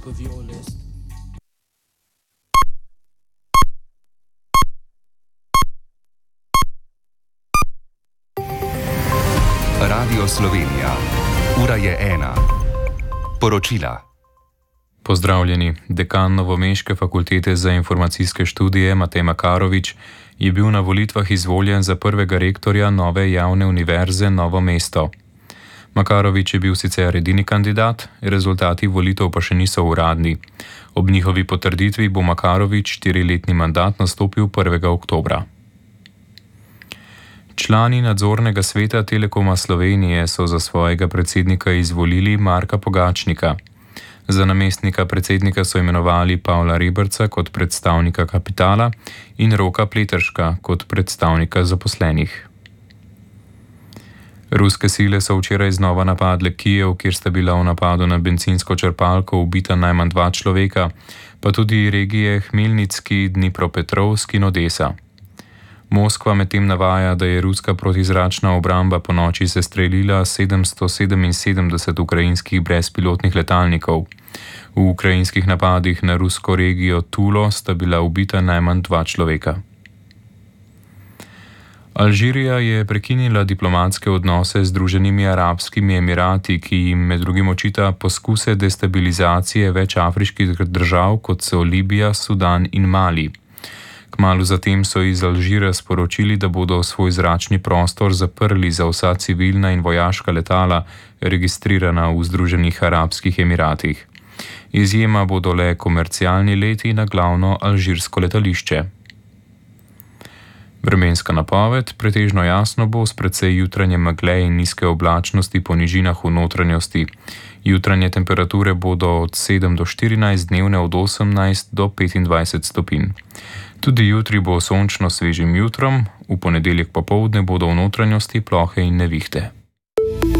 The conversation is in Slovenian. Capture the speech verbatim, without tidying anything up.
top of your list. Radio Slovenija. Ura je ena. Poročila. Pozdravljeni. Dekan Novomeške fakultete za informacijske študije Matej Makarovič je bil na volitvah izvoljen za prvega rektorja nove javne univerze Novo mesto. Makarovič je bil sicer edini kandidat, rezultati volitev pa še niso uradni. Ob njihovi potrditvi bo Makarovič štiriletni mandat nastopil prvega oktobra. Člani nadzornega sveta Telekoma Slovenije so za svojega predsednika izvolili Marka Pogačnika. Za namestnika predsednika so imenovali Pavla Reberca kot predstavnika kapitala in Roka Pleterška kot predstavnika zaposlenih. Ruske sile so včeraj znova napadle Kijev, kjer sta bila v napadu na bencinsko črpalko ubita najmanj dva človeka, pa tudi regije Hmelnitski, Dnipropetrovsk in Odesa. Moskva medtem navaja, da je ruska protizračna obramba po noči sestrelila sedemsto sedeminsedemdeset ukrajinskih brezpilotnih letalnikov. V ukrajinskih napadih na rusko regijo Tulo sta bila ubita najmanj dva človeka. Alžirija je prekinila diplomatske odnose z Združenimi arabskimi emirati, ki jim med drugim očita poskuse destabilizacije več afriških držav, kot so Libija, Sudan in Mali. Kmalu zatem so iz Alžira sporočili, da bodo svoj zračni prostor zaprli za vsa civilna in vojaška letala, registrirana v Združenih arabskih emiratih. Izjema bodo le komercialni leti na glavno alžirsko letališče. Vremenska napoved: pretežno jasno bo s precej jutranje megle in nizke oblačnosti po nižinah v notranjosti. Jutranje temperature bodo od sedem do štirinajst, dnevne od osemnajst do petindvajset stopinj. Tudi jutri bo sončno svežim jutrom, v ponedeljek popoldne bodo v notranjosti plohe in nevihte.